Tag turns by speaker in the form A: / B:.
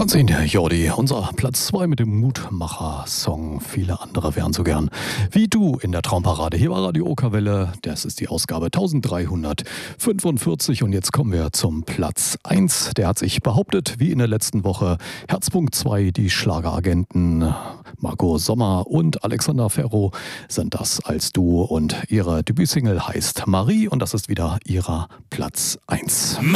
A: Konstantin Jordi, unser Platz 2 mit dem Mutmacher-Song. Viele andere wären so gern wie du in der Traumparade. Hier war Radio Okerwelle, das ist die Ausgabe 1345 und jetzt kommen wir zum Platz 1. Der hat sich behauptet, wie in der letzten Woche. Herzpunkt 2, die Schlageragenten Marco Sommer und Alexander Ferro sind das als Duo und ihre Debütsingle heißt Marie und das ist wieder ihrer Platz 1.